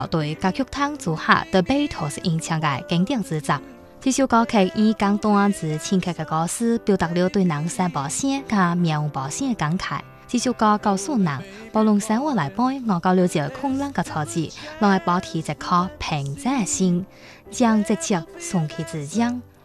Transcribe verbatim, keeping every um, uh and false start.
对歌曲汤组合 The Beatles 影响嘅经典之作。这首歌曲以简单之深刻嘅歌词，表达了对人生保险加命保险嘅感慨。这首歌告诉人，无论生活内背，我搞了一个困难嘅挫折，让我保持一颗平静嘅心，将一切送去自将。